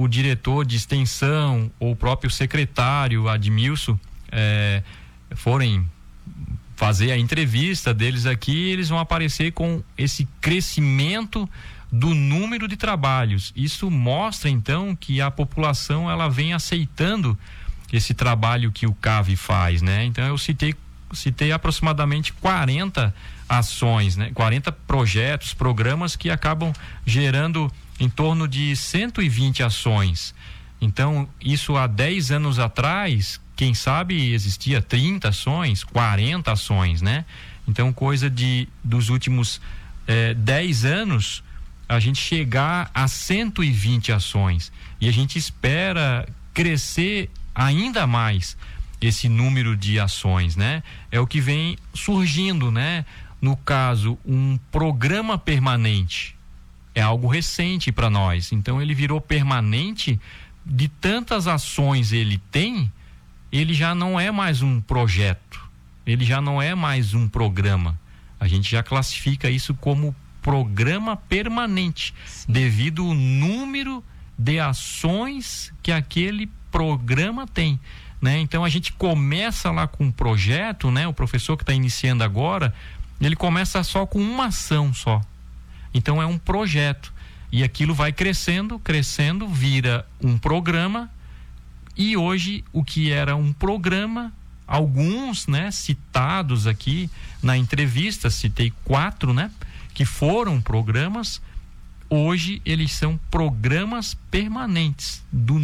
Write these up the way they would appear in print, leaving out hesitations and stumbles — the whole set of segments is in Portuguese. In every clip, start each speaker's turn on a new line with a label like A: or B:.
A: o diretor de extensão ou o próprio secretário Admilson forem fazer a entrevista deles aqui, eles vão aparecer com esse crescimento do número de trabalhos. Isso mostra então que a população ela vem aceitando esse trabalho que o CAV faz, né? Então eu citei aproximadamente 40 ações, né? 40 projetos, programas que acabam gerando em torno de 120 ações. Então, isso há 10 anos atrás, quem sabe existia 30 ações, 40 ações, né? Então, coisa dos últimos 10 anos, a gente chegar a 120 ações. E a gente espera crescer ainda mais esse número de ações, né? É o que vem surgindo, né? No caso, um programa permanente é algo recente para nós. Então, ele virou permanente. De tantas ações ele tem, ele já não é mais um projeto, ele já não é mais um programa. A gente já classifica isso como programa permanente. Sim. Devido ao número de ações que aquele programa tem, né? Então a gente começa lá com um projeto, né? O professor que está iniciando agora, ele começa só com uma ação só. Então é um projeto. E aquilo vai crescendo, vira um programa. E hoje, o que era um programa, alguns, né, citados aqui na entrevista, citei 4, né, que foram programas, hoje eles são programas permanentes, do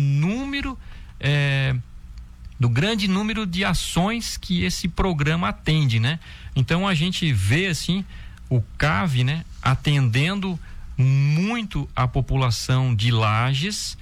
A: grande número de ações que esse programa atende, né? Então a gente vê assim o CAV, né, atendendo muito a população de Lages,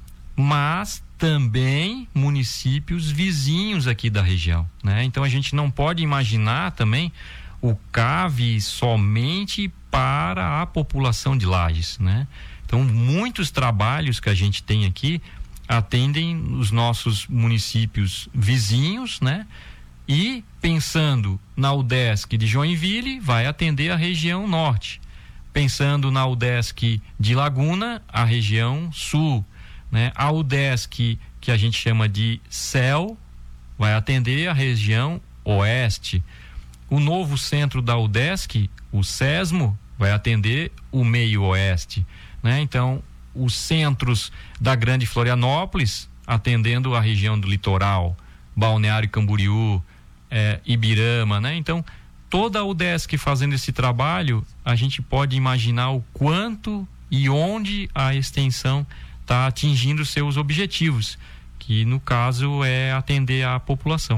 A: mas também municípios vizinhos aqui da região, né? Então a gente não pode imaginar também o CAV somente para a população de Lages, né? Então muitos trabalhos que a gente tem aqui atendem os nossos municípios vizinhos, né? E pensando na UDESC de Joinville, vai atender a região norte. Pensando na UDESC de Laguna, a região sul, né? A UDESC, que a gente chama de CEL, vai atender a região oeste. O novo centro da UDESC, o SESMO, vai atender o meio oeste, né? Então, os centros da Grande Florianópolis, atendendo a região do litoral, Balneário Camboriú, Ibirama, né? Então, toda a UDESC fazendo esse trabalho, a gente pode imaginar o quanto e onde a extensão está atingindo seus objetivos, que no caso é atender a população.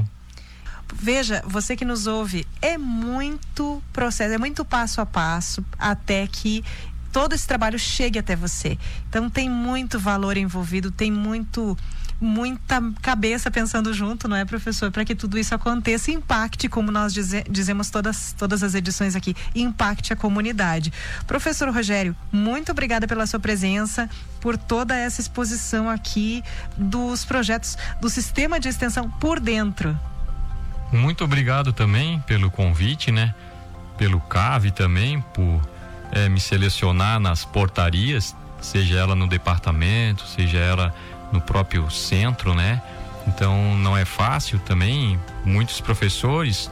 B: Veja, você que nos ouve, é muito processo, é muito passo a passo até que todo esse trabalho chegue até você. Então tem muito valor envolvido, tem muita cabeça pensando junto, não é, professor? Para que tudo isso aconteça e impacte, como nós dizemos todas as edições aqui, impacte a comunidade. Professor Rogério, muito obrigada pela sua presença, por toda essa exposição aqui dos projetos do Sistema de Extensão por Dentro.
A: Muito obrigado também pelo convite, né? Pelo CAV também, por me selecionar nas portarias, seja ela no departamento, seja ela no próprio centro, né? Então não é fácil também. Muitos professores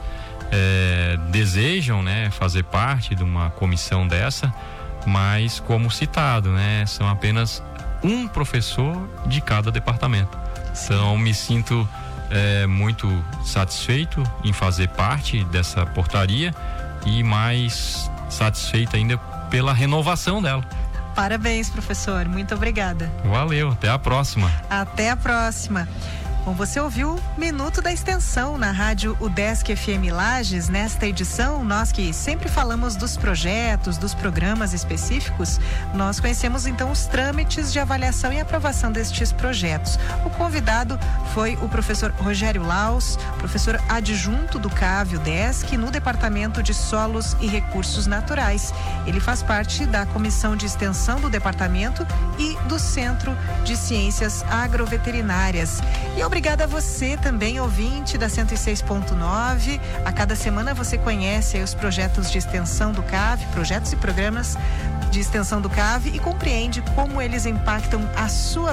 A: desejam, né, fazer parte de uma comissão dessa, mas como citado, né, são apenas um professor de cada departamento. Então me sinto muito satisfeito em fazer parte dessa portaria e mais satisfeito ainda pela renovação dela.
B: Parabéns, professor. Muito obrigada.
A: Valeu. Até a próxima.
B: Até a próxima. Bom, você ouviu Minuto da Extensão na rádio UDESC FM Lages. Nesta edição, nós que sempre falamos dos projetos, dos programas específicos, nós conhecemos então os trâmites de avaliação e aprovação destes projetos. O convidado foi o professor Rogério Laus, professor adjunto do CAV UDESC no Departamento de Solos e Recursos Naturais. Ele faz parte da Comissão de Extensão do Departamento e do Centro de Ciências Agroveterinárias. E obrigada a você também, ouvinte da 106.9. A cada semana você conhece aí os projetos de extensão do CAV, projetos e programas de extensão do CAV, e compreende como eles impactam a sua